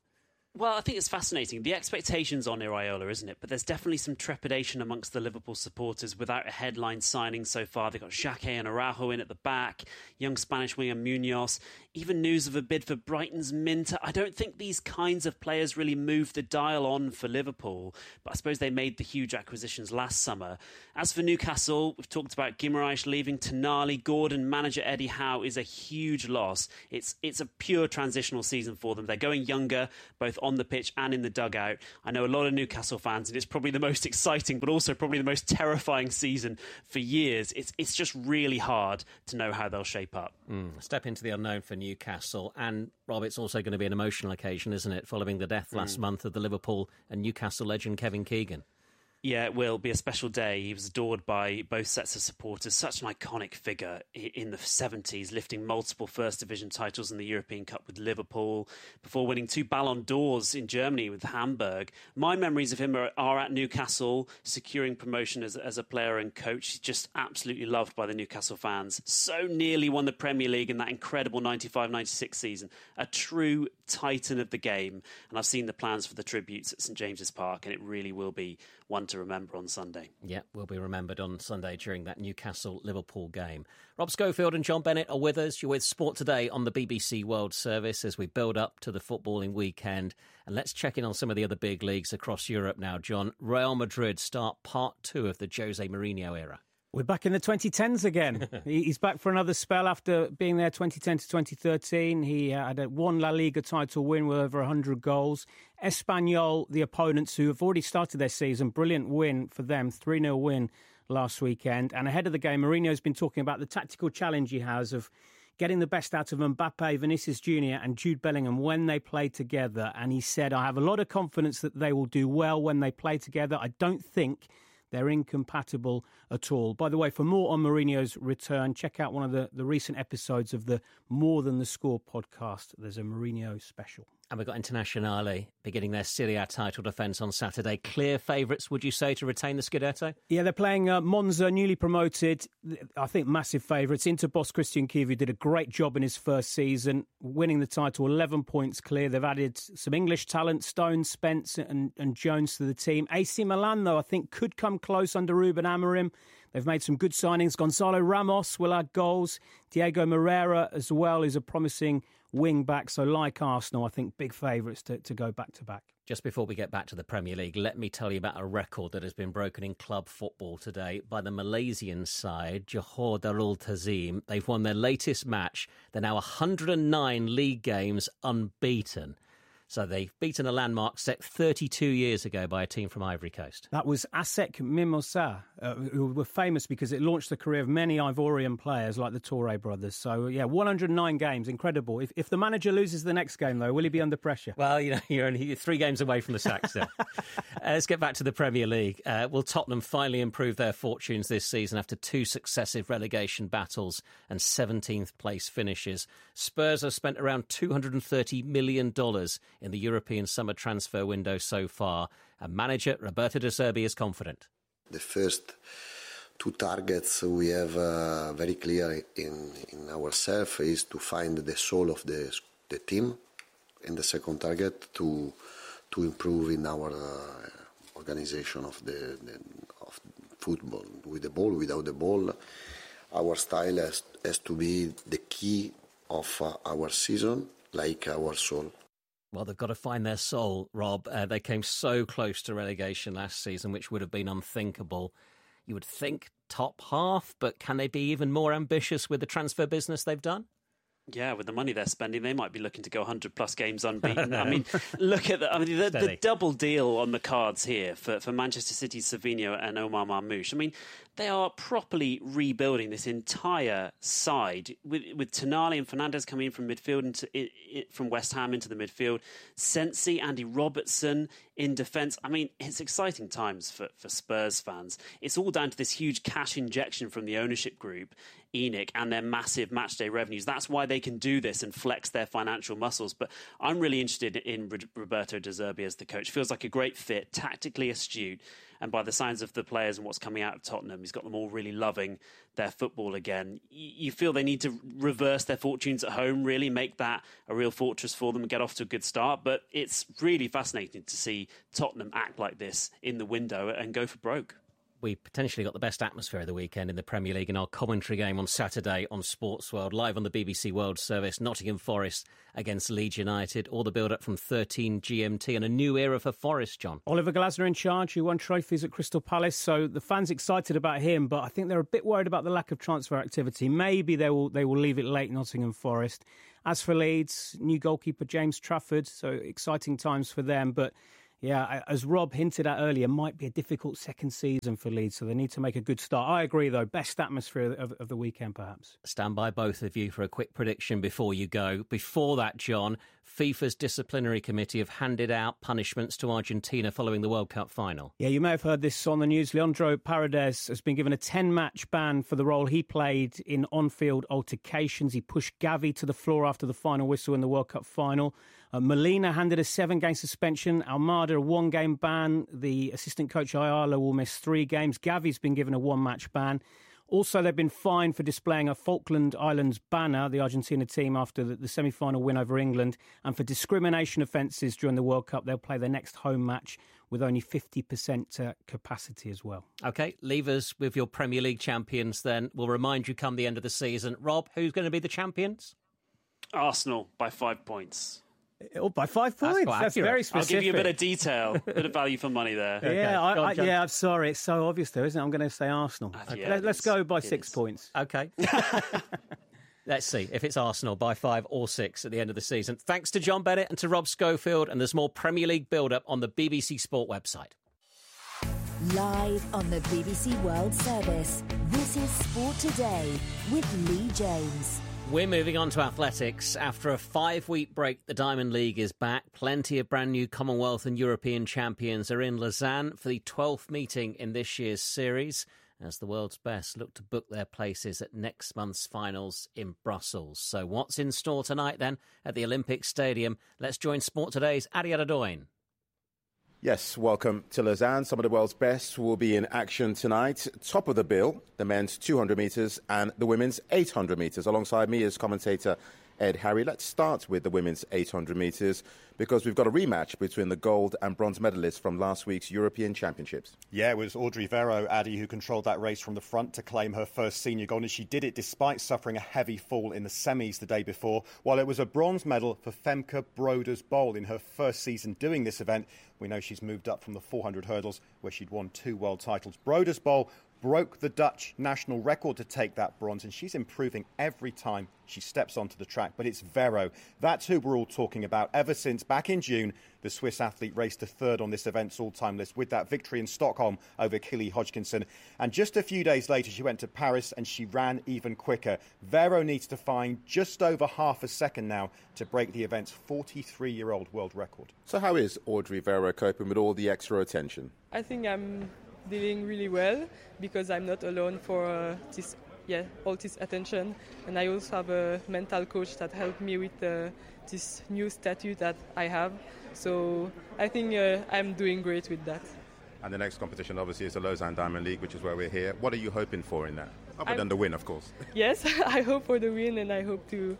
Well, I think it's fascinating. The expectation's on Iraola, isn't it? But there's definitely some trepidation amongst the Liverpool supporters without a headline signing so far. They've got Xhaka and Araujo in at the back, young Spanish winger Munoz, even news of a bid for Brighton's Minter. I don't think these kinds of players really move the dial on for Liverpool, but I suppose they made the huge acquisitions last summer. As for Newcastle, we've talked about Guimaraes leaving, Tonali, Gordon, manager Eddie Howe is a huge loss. It's, it's a pure transitional season for them. They're going younger, both on the pitch and in the dugout. I know a lot of Newcastle fans, and it's probably the most exciting but also probably the most terrifying season for years. It's it's just really hard to know how they'll shape up. Mm, step into the unknown for Newcastle. And, Rob, it's also going to be an emotional occasion, isn't it, following the death last mm. month of the Liverpool and Newcastle legend Kevin Keegan. Yeah, it will be a special day. He was adored by both sets of supporters. Such an iconic figure in the seventies, lifting multiple First Division titles in the European Cup with Liverpool, before winning two Ballon d'Ors in Germany with Hamburg. My memories of him are, are at Newcastle, securing promotion as, as a player and coach. He's just absolutely loved by the Newcastle fans. So nearly won the Premier League in that incredible ninety-five ninety-six season. A true titan of the game. And I've seen the plans for the tributes at St James's Park, and it really will be one to remember on Sunday. Yeah, will be remembered on Sunday during that Newcastle-Liverpool game. Rob Schofield and John Bennett are with us. You're with Sport Today on the B B C World Service as we build up to the footballing weekend. And let's check in on some of the other big leagues across Europe now, John. Real Madrid start part two of the Jose Mourinho era. We're back in the twenty tens again. He's back for another spell after being there twenty ten to twenty thirteen. He had a one La Liga title win with over one hundred goals. Espanyol, the opponents who have already started their season, brilliant win for them, three nil win last weekend. And ahead of the game, Mourinho's been talking about the tactical challenge he has of getting the best out of Mbappe, Vinicius Junior and Jude Bellingham when they play together. And he said, I have a lot of confidence that they will do well when they play together. I don't think they're incompatible at all. By the way, for more on Mourinho's return, check out one of the, the recent episodes of the More Than the Score podcast. There's a Mourinho special. And we've got Internazionale beginning their Serie A title defence on Saturday. Clear favourites, would you say, to retain the Scudetto? Yeah, they're playing uh, Monza, newly promoted. I think massive favourites. Inter boss Christian Chiesa did a great job in his first season, winning the title, eleven points clear. They've added some English talent, Stones, Spence and, and Jones to the team. A C Milan, though, I think could come close under Ruben Amorim. They've made some good signings. Gonzalo Ramos will add goals. Diego Moreira as well is a promising wing back. So like Arsenal, I think big favourites to, to go back to back. Just before we get back to the Premier League, let me tell you about a record that has been broken in club football today by the Malaysian side, Johor Darul Ta'zim. They've won their latest match. They're now one hundred nine league games unbeaten. So they've beaten a landmark set thirty-two years ago by a team from Ivory Coast. That was ASEC Mimosa, uh, who were famous because it launched the career of many Ivorian players like the Touré brothers. So, yeah, one hundred nine games, incredible. If, if the manager loses the next game, though, will he be under pressure? Well, you know, you're only three games away from the sack still. uh, let's get back to the Premier League. Uh, will Tottenham finally improve their fortunes this season after two successive relegation battles and seventeenth place finishes? Spurs have spent around two hundred thirty million dollars in the European summer transfer window so far, and manager Roberto De Zerbi is confident. The first two targets we have uh, very clear in, in ourselves is to find the soul of the, the team, and the second target to to improve in our uh, organization of the, the of football, with the ball, without the ball. Our style has, has to be the key of uh, our season, like our soul. Well, they've got to find their soul, Rob. Uh, they came so close to relegation last season, which would have been unthinkable. You would think top half, but can they be even more ambitious with the transfer business they've done? Yeah, with the money they're spending, they might be looking to go one hundred plus games unbeaten. I mean, look at the, I mean, the, the double deal on the cards here for, for Manchester City's Savinho and Omar Marmoush. I mean, they are properly rebuilding this entire side with with Tonali and Fernandes coming in from midfield into it, it, from West Ham into the midfield. Sensi, Andy Robertson in defence. I mean, it's exciting times for, for Spurs fans. It's all down to this huge cash injection from the ownership group, E N I C, and their massive matchday revenues. That's why they can do this and flex their financial muscles. But I'm really interested in Roberto De Zerbi as the coach. Feels like a great fit, tactically astute. And by the signs of the players and what's coming out of Tottenham, he's got them all really loving their football again. You feel they need to reverse their fortunes at home, really make that a real fortress for them and get off to a good start. But it's really fascinating to see Tottenham act like this in the window and go for broke. We potentially got the best atmosphere of the weekend in the Premier League in our commentary game on Saturday on Sports World, live on the B B C World Service, Nottingham Forest against Leeds United, all the build-up from thirteen G M T and a new era for Forest, John. Oliver Glasner in charge, who won trophies at Crystal Palace, so the fans excited about him, but I think they're a bit worried about the lack of transfer activity. Maybe they will they will leave it late, Nottingham Forest. As for Leeds, new goalkeeper James Trafford, so exciting times for them, but yeah, as Rob hinted at earlier, might be a difficult second season for Leeds, so they need to make a good start. I agree, though. Best atmosphere of, of the weekend, perhaps. Stand by, both of you, for a quick prediction before you go. Before that, John, FIFA's disciplinary committee have handed out punishments to Argentina following the World Cup final. Yeah, you may have heard this on the news. Leandro Paredes has been given a ten-match ban for the role he played in on-field altercations. He pushed Gavi to the floor after the final whistle in the World Cup final. Uh, Molina handed a seven-game suspension. Almada, a one-game ban. The assistant coach Ayala will miss three games. Gavi's been given a one-match ban. Also, they've been fined for displaying a Falkland Islands banner, the Argentina team, after the, the semi-final win over England. And for discrimination offences during the World Cup, they'll play their next home match with only fifty percent uh, capacity as well. OK, leave us with your Premier League champions then. We'll remind you come the end of the season. Rob, who's going to be the champions? Arsenal by five points. Oh, by five points. That's, That's very specific. I'll give you a bit of detail, a bit of value for money there. Okay. Yeah, I, I, yeah. I'm sorry, it's so obvious, though, isn't it? I'm going to say Arsenal. Uh, okay. yeah, Let, let's go by it six is. points. OK. Let's see if it's Arsenal by five or six at the end of the season. Thanks to John Bennett and to Rob Schofield, and there's more Premier League build-up on the B B C Sport website. Live on the B B C World Service, this is Sport Today with Lee James. We're moving on to athletics. After a five-week break, the Diamond League is back. Plenty of brand new Commonwealth and European champions are in Lausanne for the twelfth meeting in this year's series, as the world's best look to book their places at next month's finals in Brussels. So what's in store tonight, then, at the Olympic Stadium? Let's join Sport Today's Adi Adadoin. Yes, welcome to Lausanne. Some of the world's best will be in action tonight. Top of the bill, the men's two hundred metres and the women's eight hundred metres. Alongside me is commentator Ed Harry. Let's start with the women's eight hundred metres because we've got a rematch between the gold and bronze medalists from last week's European Championships. Yeah, it was Audrey Vero, Addy, who controlled that race from the front to claim her first senior gold, and she did it despite suffering a heavy fall in the semis the day before. While it was a bronze medal for Femke Broders-Bol in her first season doing this event, we know she's moved up from the four hundred hurdles where she'd won two world titles. Broders-Bol broke the Dutch national record to take that bronze, and she's improving every time she steps onto the track. But it's Vero. That's who we're all talking about ever since back in June the Swiss athlete raced to third on this event's all-time list with that victory in Stockholm over Killy Hodgkinson. And just a few days later, she went to Paris and she ran even quicker. Vero needs to find just over half a second now to break the event's forty-three-year-old world record. So how is Audrey Vero coping with all the extra attention? I think I'm dealing really well because I'm not alone for uh, this, yeah, all this attention, and I also have a mental coach that helped me with uh, this new statue that I have. So I think uh, I'm doing great with that. And the next competition obviously is the Lausanne Diamond League, which is where we're here. What are you hoping for in that? Other I'm, than the win, of course. Yes, I hope for the win, and I hope to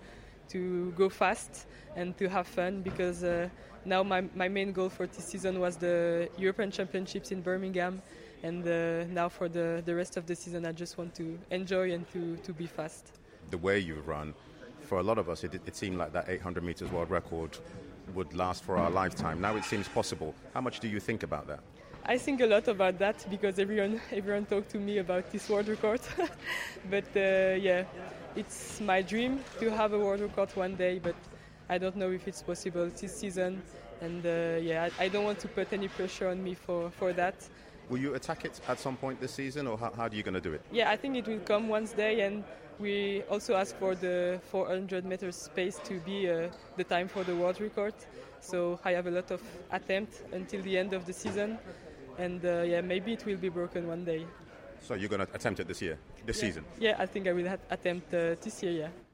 to go fast and to have fun because uh, now my, my main goal for this season was the European Championships in Birmingham. And uh, now for the, the rest of the season, I just want to enjoy and to, to be fast. The way you've run, for a lot of us, it, it seemed like that eight hundred metres world record would last for our lifetime. Now it seems possible. How much do you think about that? I think a lot about that because everyone everyone talked to me about this world record. But uh, yeah, it's my dream to have a world record one day, but I don't know if it's possible this season. And uh, yeah, I, I don't want to put any pressure on me for, for that. Will you attack it at some point this season, or how, how are you going to do it? Yeah, I think it will come one day, and we also ask for the four hundred meters space to be uh, the time for the world record. So I have a lot of attempts until the end of the season, and uh, yeah, maybe it will be broken one day. So you're going to attempt it this year, this yeah. season? Yeah, I think I will ha- attempt uh, this year, yeah.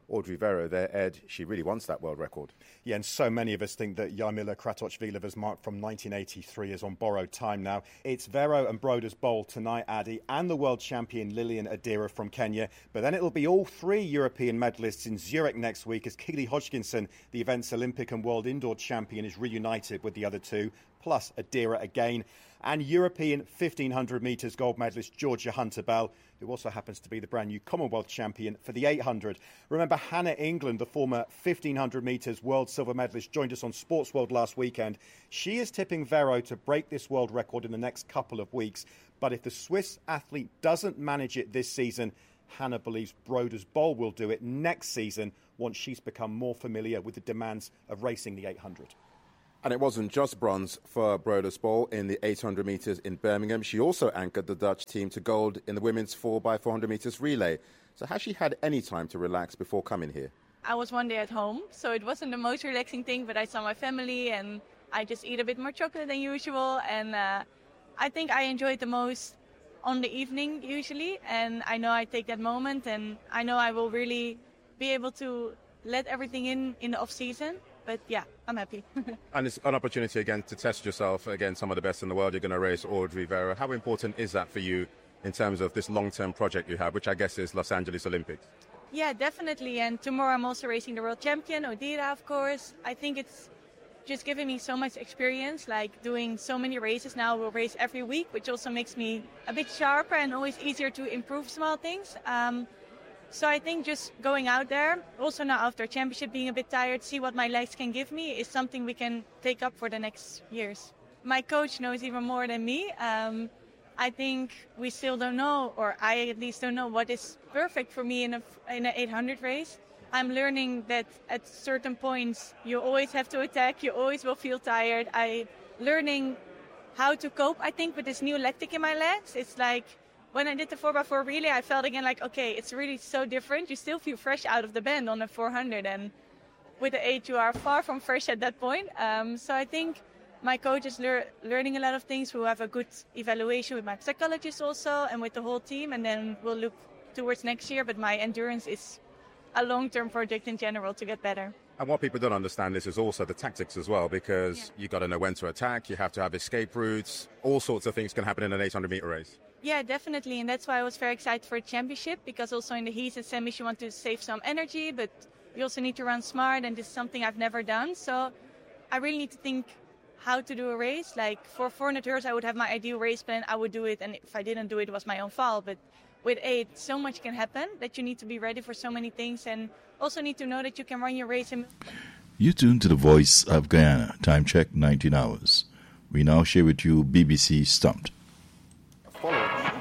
Audrey Vero there, Ed, she really wants that world record. Yeah, and so many of us think that Jarmila Kratochvilova's mark from nineteen eighty-three is on borrowed time now. It's Vero and Broders Bowl tonight, Addy, and the world champion Lilian Adira from Kenya. But then it'll be all three European medalists in Zurich next week as Keely Hodgkinson, the event's Olympic and world indoor champion, is reunited with the other two, plus Adira again. And European fifteen hundred metres gold medalist Georgia Hunter-Bell, who also happens to be the brand new Commonwealth champion for the eight hundred. Remember, Hannah England, the former fifteen hundred metres world silver medalist, joined us on Sports World last weekend. She is tipping Vero to break this world record in the next couple of weeks. But if the Swiss athlete doesn't manage it this season, Hannah believes Broders Bowl will do it next season once she's become more familiar with the demands of racing the eight hundred. And it wasn't just bronze for Broders Bowl in the eight hundred metres in Birmingham. She also anchored the Dutch team to gold in the women's four by four hundred metres relay. So has she had any time to relax before coming here? I was one day at home, so it wasn't the most relaxing thing, but I saw my family and I just eat a bit more chocolate than usual. And uh, I think I enjoyed the most on the evening usually. And I know I take that moment and I know I will really be able to let everything in in the off-season. But yeah, I'm happy. And it's an opportunity again to test yourself against some of the best in the world. You're going to race Audrey Vero. How important is that for you in terms of this long-term project you have, which I guess is Los Angeles Olympics? Yeah, definitely. And tomorrow I'm also racing the world champion, Odira, of course. I think it's just given me so much experience, like doing so many races now. We'll race every week, which also makes me a bit sharper and always easier to improve small things. Um, So I think just going out there, also now after championship, being a bit tired, see what my legs can give me is something we can take up for the next years. My coach knows even more than me. Um, I think we still don't know, or I at least don't know what is perfect for me in a in an eight hundred race. I'm learning that at certain points you always have to attack, you always will feel tired. I learning how to cope, I think, with this new lactic in my legs. It's like, when I did the four by four relay, I felt again like, okay, it's really so different. You still feel fresh out of the bend on the four hundred. And with the eight, you are far from fresh at that point. Um, so I think my coach is lear- learning a lot of things. We'll have a good evaluation with my psychologist also and with the whole team. And then we'll look towards next year. But my endurance is a long-term project in general to get better. And what people don't understand is, is also the tactics as well, because yeah. you got to know when to attack. You have to have escape routes. All sorts of things can happen in an eight hundred metre race. Yeah, definitely. And that's why I was very excited for the championship, because also in the heats and semis you want to save some energy, but you also need to run smart, and this is something I've never done. So I really need to think how to do a race. Like for four hundred hurdles, I would have my ideal race plan. I would do it, and if I didn't do it, it was my own fault. But with eight, so much can happen that you need to be ready for so many things, and also need to know that you can run your race. In- you tune to the Voice of Guyana. Time check, nineteen hours. We now share with you B B C Stumped. Follow.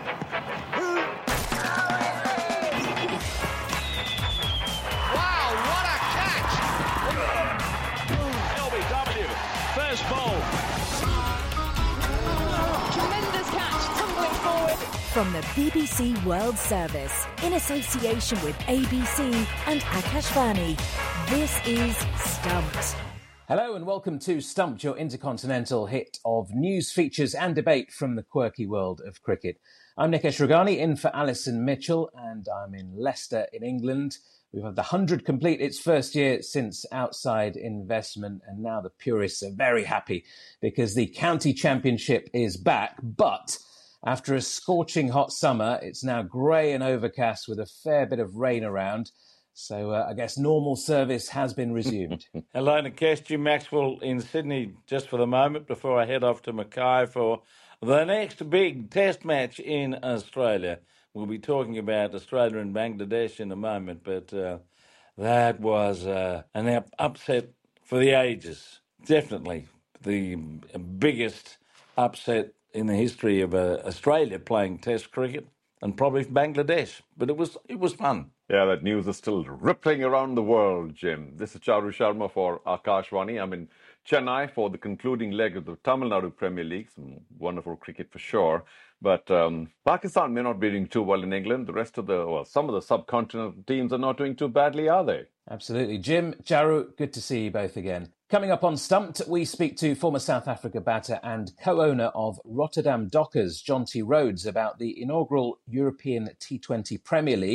Wow, what a catch! L B W, first bowl. Tremendous catch, tumbling forward. From the B B C World Service, in association with A B C and Akashvani, this is Stumped. Hello and welcome to Stumped, your intercontinental hit of news, features and debate from the quirky world of cricket. I'm Nikesh Ragani, in for Alison Mitchell, and I'm in Leicester in England. We've had the one hundred complete its first year since outside investment, and now the purists are very happy because the county championship is back. But after a scorching hot summer, it's now grey and overcast with a fair bit of rain around. So uh, I guess normal service has been resumed. Hello, Nikesh. Jim Maxwell in Sydney just for the moment before I head off to Mackay for the next big test match in Australia. We'll be talking about Australia and Bangladesh in a moment, but uh, that was uh, an up- upset for the ages. Definitely the biggest upset in the history of uh, Australia playing test cricket, and probably Bangladesh. But it was it was fun. Yeah, that news is still rippling around the world, Jim. This is Charu Sharma for Akashvani. I'm in Chennai for the concluding leg of the Tamil Nadu Premier League. Some wonderful cricket for sure. But um, Pakistan may not be doing too well in England. The rest of the, well, some of the subcontinental teams are not doing too badly, are they? Absolutely. Jim, Charu, good to see you both again. Coming up on Stumped, we speak to former South Africa batter and co-owner of Rotterdam Dockers, Jonty Rhodes, about the inaugural European T twenty Premier League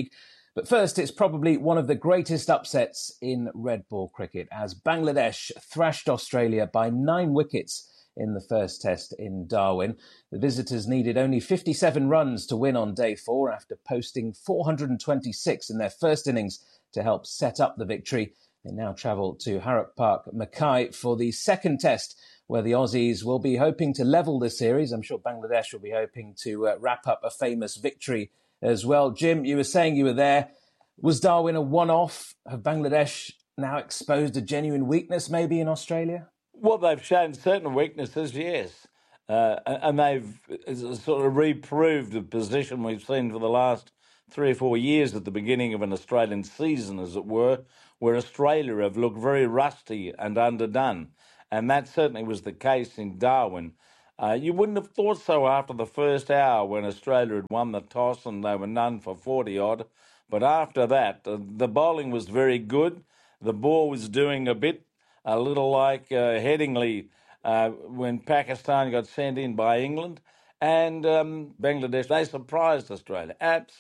But first, it's probably one of the greatest upsets in red ball cricket as Bangladesh thrashed Australia by nine wickets in the first test in Darwin. The visitors needed only fifty-seven runs to win on day four after posting four hundred twenty-six in their first innings to help set up the victory. They now travel to Harup Park, Mackay, for the second test, where the Aussies will be hoping to level the series. I'm sure Bangladesh will be hoping to uh, wrap up a famous victory as well. Jim, you were saying you were there. Was Darwin a one-off? Have Bangladesh now exposed a genuine weakness maybe in Australia? Well, they've shown certain weaknesses, yes. Uh, and they've sort of reproved the position we've seen for the last three or four years at the beginning of an Australian season, as it were, where Australia have looked very rusty and underdone. And that certainly was the case in Darwin. Uh, you wouldn't have thought so after the first hour when Australia had won the toss and they were none for forty-odd. But after that, uh, the bowling was very good. The ball was doing a bit, a little like uh, Headingley uh, when Pakistan got sent in by England. And um, Bangladesh, they surprised Australia,